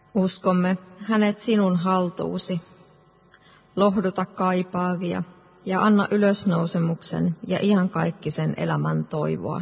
Uskomme hänet sinun haltuusi. Lohduta kaipaavia ja anna ylösnousemuksen ja iankaikkisen elämän toivoa.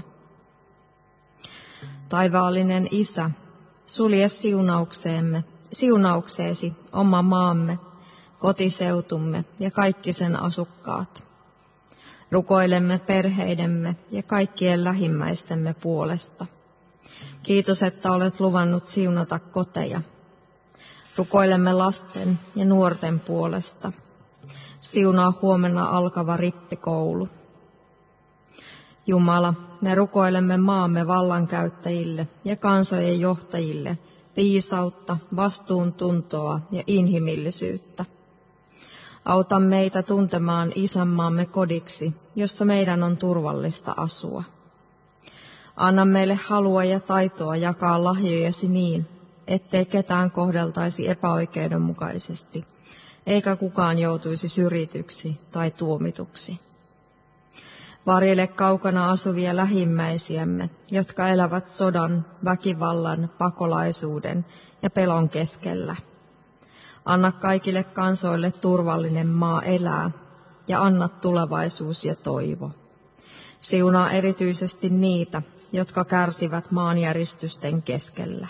Taivaallinen Isä, sulje siunaukseesi oma maamme, kotiseutumme ja kaikki sen asukkaat. Rukoilemme perheidemme ja kaikkien lähimmäistemme puolesta. Kiitos, että olet luvannut siunata koteja. Rukoilemme lasten ja nuorten puolesta. Siunaa huomenna alkava rippikoulu. Jumala, me rukoilemme maamme vallankäyttäjille ja kansojen johtajille viisautta, vastuuntuntoa ja inhimillisyyttä. Auta meitä tuntemaan isänmaamme kodiksi, jossa meidän on turvallista asua. Anna meille halua ja taitoa jakaa lahjojasi niin, ettei ketään kohdeltaisi epäoikeudenmukaisesti, eikä kukaan joutuisi syrjityksi tai tuomituksi. Varjele kaukana asuvia lähimmäisiämme, jotka elävät sodan, väkivallan, pakolaisuuden ja pelon keskellä. Anna kaikille kansoille turvallinen maa elää ja anna tulevaisuus ja toivo. Siunaa erityisesti niitä, jotka kärsivät maanjäristysten keskellä.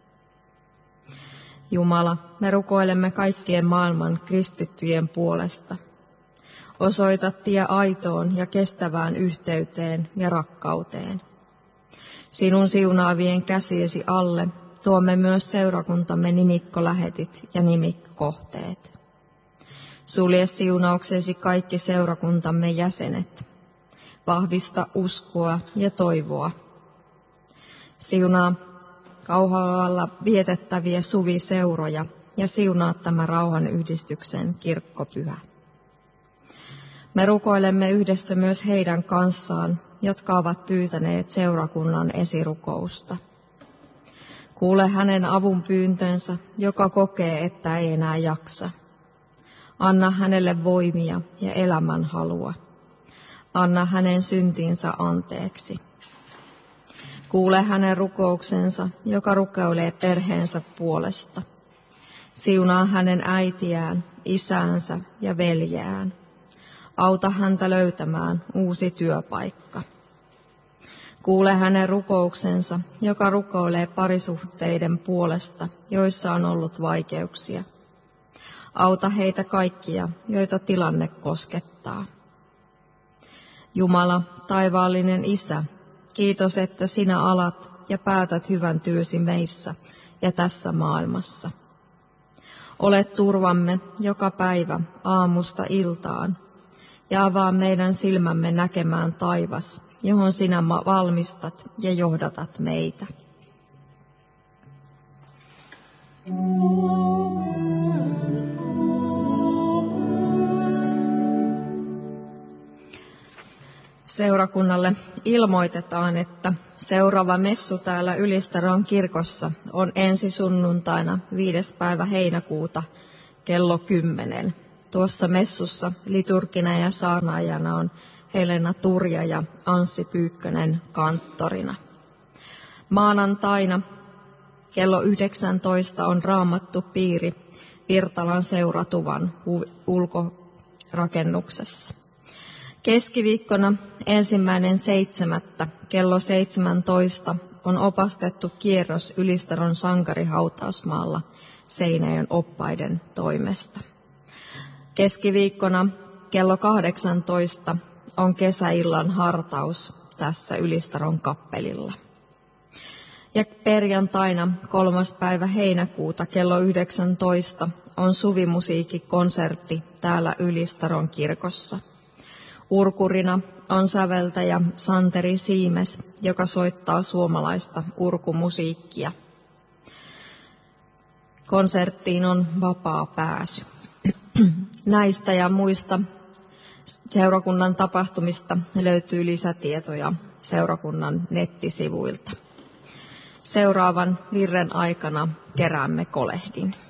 Jumala, me rukoilemme kaikkien maailman kristittyjen puolesta. Osoita tie aitoon ja kestävään yhteyteen ja rakkauteen. Sinun siunaavien käsiesi alle tuomme myös seurakuntamme nimikkolähetit ja nimikkokohteet. Sulje siunauksesi kaikki seurakuntamme jäsenet. Vahvista uskoa ja toivoa. Siunaa Kauhavalla vietettäviä suviseuroja ja siunaa tämä rauhanyhdistyksen kirkkopyhä. Me rukoilemme yhdessä myös heidän kanssaan, jotka ovat pyytäneet seurakunnan esirukousta. Kuule hänen avun pyyntönsä, joka kokee, että ei enää jaksa. Anna hänelle voimia ja elämän halua. Anna hänen syntinsä anteeksi. Kuule hänen rukouksensa, joka rukoilee perheensä puolesta. Siunaa hänen äitiään, isäänsä ja veljään. Auta häntä löytämään uusi työpaikka. Kuule hänen rukouksensa, joka rukoilee parisuhteiden puolesta, joissa on ollut vaikeuksia. Auta heitä kaikkia, joita tilanne koskettaa. Jumala, taivaallinen Isä, kiitos, että sinä alat ja päätät hyvän työsi meissä ja tässä maailmassa. Olet turvamme joka päivä aamusta iltaan ja avaa meidän silmämme näkemään taivas, johon sinä valmistat ja johdatat meitä. Seurakunnalle ilmoitetaan, että seuraava messu täällä Ylistaron kirkossa on ensi sunnuntaina 5. päivä heinäkuuta kello 10. Tuossa messussa liturgina ja saarnaajana on Helena Turja ja Anssi Pyykkönen kanttorina. Maanantaina kello 19 on raamattu piiri Virtalan seuratuvan ulkorakennuksessa. Keskiviikkona 1.7. kello 17 on opastettu kierros Ylistaron sankarihautausmaalla Seinäjoen oppaiden toimesta. Keskiviikkona kello 18 on kesäillan hartaus tässä Ylistaron kappelilla. Ja perjantaina 3. päivä heinäkuuta kello 19 on suvimusiikkikonsertti täällä Ylistaron kirkossa. Urkurina on säveltäjä Santeri Siimes, joka soittaa suomalaista urkumusiikkia. Konserttiin on vapaa pääsy. Näistä ja muista seurakunnan tapahtumista löytyy lisätietoja seurakunnan nettisivuilta. Seuraavan virren aikana keräämme kolehdin.